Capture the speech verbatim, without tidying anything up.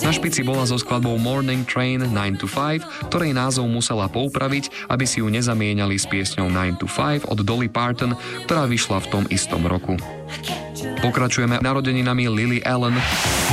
Na špici bola so skladbou Morning Train nine to five, ktorej názov musela poupraviť, aby si ju nezamieniali s piesňou nine to five od Dolly Parton, ktorá vyšla v tom istom roku. Pokračujeme narodeninami Lily Allen.